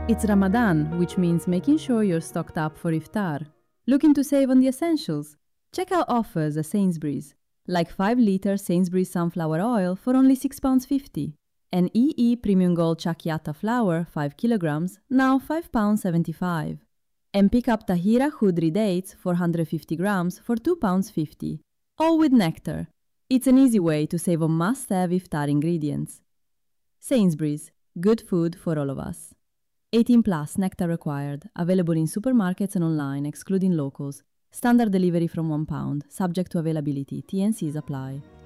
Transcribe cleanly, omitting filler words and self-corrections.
It's Ramadan, which means making sure you're stocked up for iftar. Looking to save on the essentials? Check out offers at Sainsbury's, like 5-liter Sainsbury's sunflower oil for only £6.50, and EE Premium Gold Chakiata flour 5 kilograms, now £5.75. And pick up Tahira Khudri dates 450 grams for £2.50, all with nectar. It's an easy way to save on must-have iftar ingredients. Sainsbury's, good food for all of us. 18 plus, nectar required. Available in supermarkets and online, excluding locals. Standard delivery from £1, subject to availability. T&Cs apply.